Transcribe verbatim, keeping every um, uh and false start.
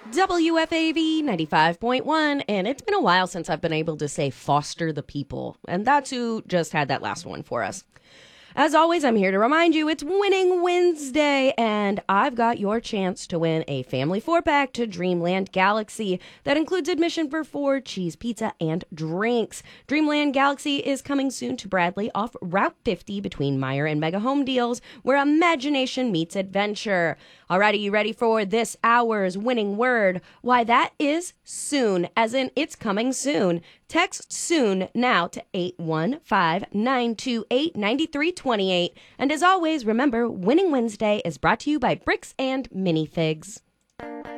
W F A V ninety-five point one, and it's been a while since I've been able to say foster the people, and that's who just had that last one for us. As always, I'm here to remind you it's Winning Wednesday, and I've got your chance to win a family four-pack to Dreamland Galaxy that includes admission for four, cheese pizza, and drinks. Dreamland Galaxy is coming soon to Bradley off Route fifty between Meyer and Mega Home Deals, where imagination meets adventure. Alrighty, you ready for this hour's winning word? Why, that is soon, as in it's coming soon. Text SOON now to eight one five, nine two eight, nine three two eight. And as always, remember, Winning Wednesday is brought to you by Bricks and Minifigs.